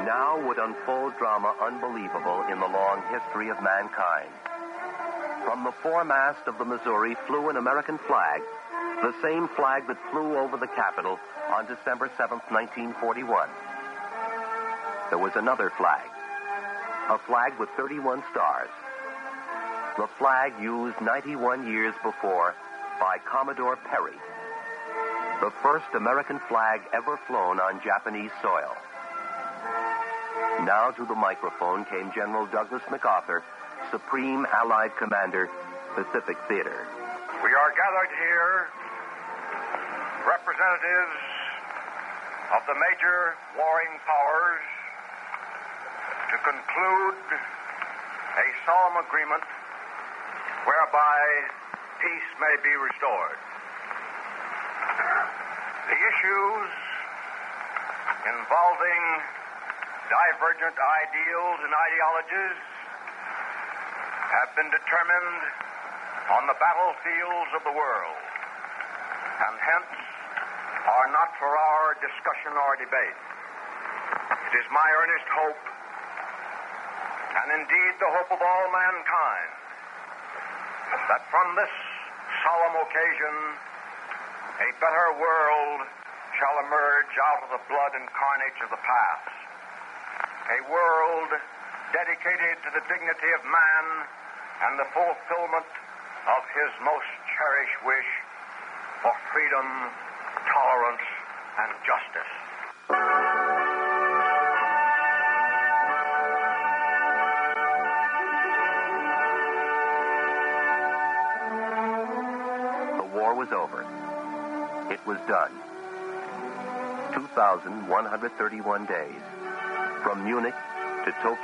Now would unfold drama unbelievable in the long history of mankind. From the foremast of the Missouri flew an American flag, the same flag that flew over the Capitol on December 7th, 1941. There was another flag, a flag with 31 stars. The flag used 91 years before by Commodore Perry, the first American flag ever flown on Japanese soil. Now to the microphone came General Douglas MacArthur, Supreme Allied Commander, Pacific Theater. We are gathered here, representatives of the major warring powers, to conclude a solemn agreement whereby peace may be restored. The issues involving divergent ideals and ideologies have been determined on the battlefields of the world, and hence are not for our discussion or debate. It is my earnest hope, and indeed the hope of all mankind, that from this solemn occasion a better world shall emerge out of the blood and carnage of the past. A world dedicated to the dignity of man and the fulfillment of his most cherished wish for freedom, tolerance, and justice. The war was over. It was done. 2,131 days. From Munich to Tokyo.